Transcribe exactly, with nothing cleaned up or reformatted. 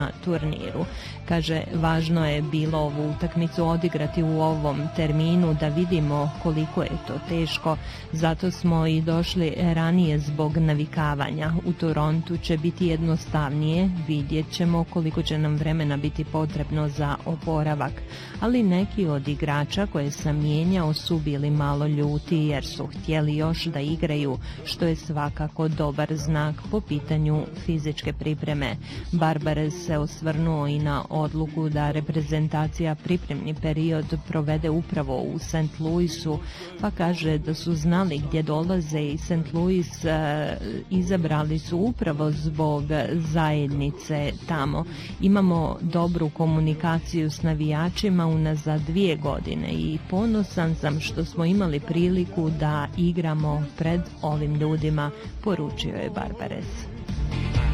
turniru. Kaže, važno je bilo ovu utakmicu odigrati u ovom terminu da vidimo koliko je to teško, zato smo i došli ranije zbog navikavanja. U Torontu će biti jednostavnije, vidjet ćemo koliko će nam vremena biti potrebno za oporavak, ali neki od igrača koje sam mijenjao su bili malo ljuti jer su htjeli još da igraju, što je svakako dobar znak po pitanju fizičke pripreme. Barbares se osvrnuo i na odluku da reprezentacija pripremni period provede upravo u Saint Louisu, pa kaže da su znali gdje dolaze i Saint Louis e, izabrali su upravo zbog zajednice tamo. Imamo dobru komunikaciju s navijačima unazad dvije godine i ponosan sam što smo imali priliku da igramo pred ovim ljudima, poručio je Barbares.